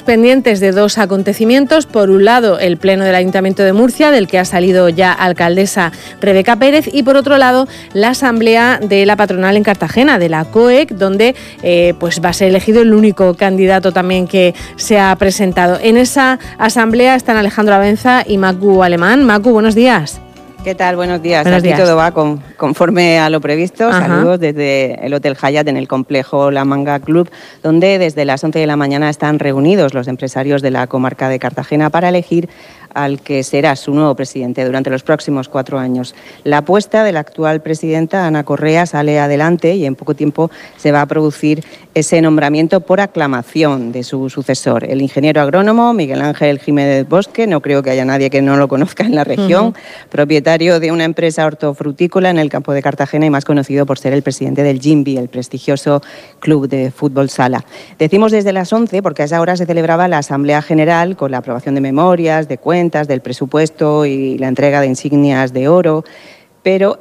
pendientes de dos acontecimientos. Por un lado, el pleno del Ayuntamiento de Murcia, del que ha salido ya alcaldesa Rebeca Pérez, y por otro lado, la asamblea de la patronal en Cartagena, de la COEC, donde pues va a ser elegido el único candidato también que se ha presentado. En esa asamblea están Alejandro Abenza y Macu Alemán. Macu, buenos días. ¿Qué tal? Buenos días. Buenos días. Aquí todo va conforme a lo previsto. Ajá. Saludos desde el Hotel Hyatt en el complejo La Manga Club, donde desde las 11 de la mañana están reunidos los empresarios de la comarca de Cartagena para elegir al que será su nuevo presidente durante los próximos 4 años. La apuesta de la actual presidenta, Ana Correa, sale adelante y en poco tiempo se va a producir ese nombramiento por aclamación de su sucesor, el ingeniero agrónomo Miguel Ángel Jiménez Bosque. No creo que haya nadie que no lo conozca en la región, propietario de una empresa hortofrutícola en el campo de Cartagena y más conocido por ser el presidente del Jimby, el prestigioso club de fútbol sala. Decimos desde las 11 porque a esa hora se celebraba la Asamblea General con la aprobación de memorias, de cuentas, del presupuesto y la entrega de insignias de oro, pero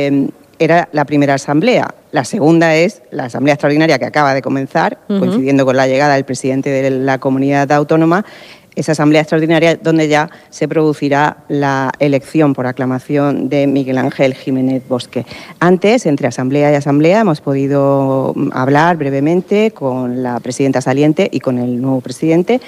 era la primera asamblea. La segunda es la asamblea extraordinaria que acaba de comenzar, coincidiendo con la llegada del presidente de la comunidad autónoma. Esa asamblea extraordinaria donde ya se producirá la elección por aclamación de Miguel Ángel Jiménez Bosque. Antes, entre asamblea y asamblea, hemos podido hablar brevemente con la presidenta saliente y con el nuevo presidente.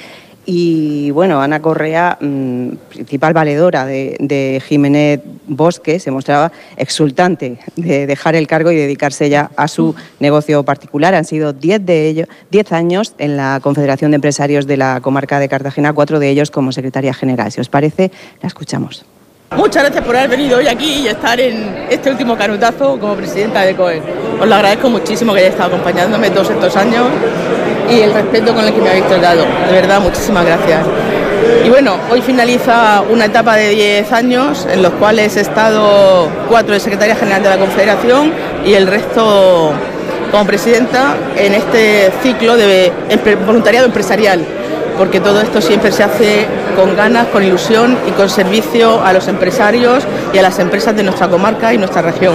Y bueno, Ana Correa, principal valedora de Jiménez Bosque, se mostraba exultante de dejar el cargo y dedicarse ya a su negocio particular. Han sido 10 años en la Confederación de Empresarios de la Comarca de Cartagena, 4 de ellos como secretaria general. Si os parece, la escuchamos. Muchas gracias por haber venido hoy aquí y estar en este último canutazo como presidenta de COEC. Os lo agradezco muchísimo que hayáis estado acompañándome todos estos años y el respeto con el que me habéis tratado. De verdad, muchísimas gracias. Y bueno, hoy finaliza una etapa de 10 años en los cuales he estado 4 de secretaria general de la Confederación y el resto como presidenta en este ciclo de voluntariado empresarial, porque todo esto siempre se hace con ganas, con ilusión y con servicio a los empresarios y a las empresas de nuestra comarca y nuestra región.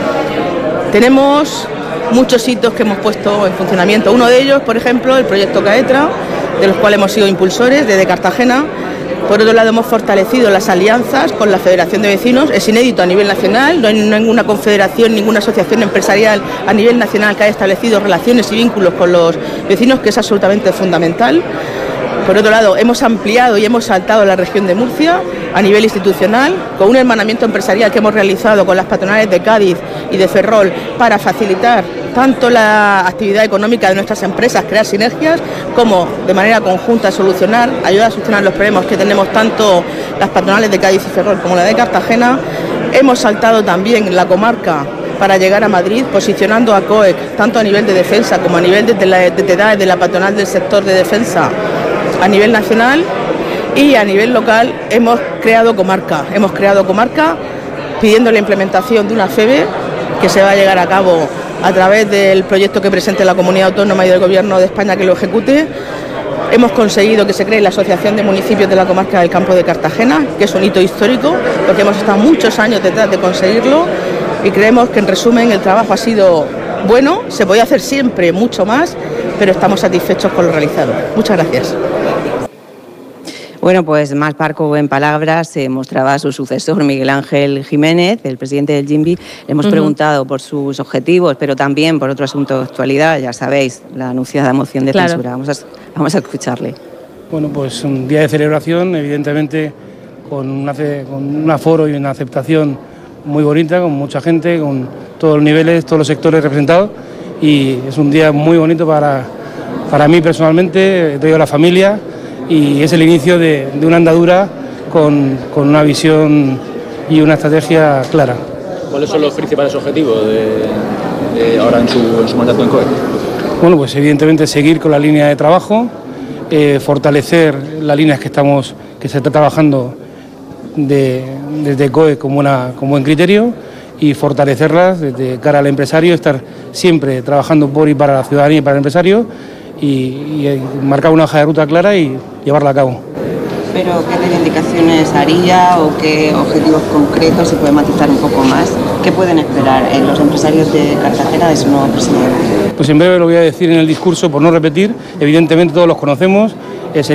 Tenemos muchos hitos que hemos puesto en funcionamiento. Uno de ellos, por ejemplo, el proyecto Caetra, de los cuales hemos sido impulsores desde Cartagena. Por otro lado, hemos fortalecido las alianzas con la Federación de Vecinos. Es inédito a nivel nacional, no hay ninguna confederación, ninguna asociación empresarial a nivel nacional que haya establecido relaciones y vínculos con los vecinos, que es absolutamente fundamental. Por otro lado, hemos ampliado y hemos saltado la región de Murcia a nivel institucional con un hermanamiento empresarial que hemos realizado con las patronales de Cádiz y de Ferrol para facilitar tanto la actividad económica de nuestras empresas, crear sinergias, como de manera conjunta ayudar a solucionar los problemas que tenemos tanto las patronales de Cádiz y Ferrol como la de Cartagena. Hemos saltado también la comarca para llegar a Madrid, posicionando a COEC tanto a nivel de defensa como a nivel de la patronal del sector de defensa a nivel nacional, y a nivel local hemos creado comarca pidiendo la implementación de una FEBE que se va a llegar a cabo a través del proyecto que presente la Comunidad Autónoma y del Gobierno de España que lo ejecute. Hemos conseguido que se cree la Asociación de Municipios de la Comarca del Campo de Cartagena, que es un hito histórico porque hemos estado muchos años detrás de conseguirlo, y creemos que en resumen el trabajo ha sido bueno, se podía hacer siempre mucho más, pero estamos satisfechos con lo realizado. Muchas gracias. Bueno, pues más parco en palabras se mostraba su sucesor, Miguel Ángel Jiménez, el presidente del Jimby. Le hemos preguntado por sus objetivos, pero también por otro asunto de actualidad, ya sabéis, la anunciada moción de censura. Vamos a escucharle. Bueno, pues un día de celebración, evidentemente con un aforo y una aceptación muy bonita, con mucha gente, con todos los niveles, todos los sectores representados, y es un día muy bonito para mí personalmente, traigo a la familia, y es el inicio de una andadura con una visión y una estrategia clara. ¿Cuáles son los principales objetivos de ahora en su mandato en COEC? Bueno, pues evidentemente seguir con la línea de trabajo, fortalecer las líneas que se está trabajando desde COEC con buen criterio, y fortalecerlas desde cara al empresario, estar siempre trabajando por y para la ciudadanía y para el empresario, y marcar una hoja de ruta clara y llevarla a cabo. ¿Pero qué reivindicaciones haría o qué objetivos concretos se puede matizar un poco más? ¿Qué pueden esperar los empresarios de Cartagena de su nuevo presidente? Pues en breve lo voy a decir en el discurso, por no repetir. Evidentemente todos los conocemos,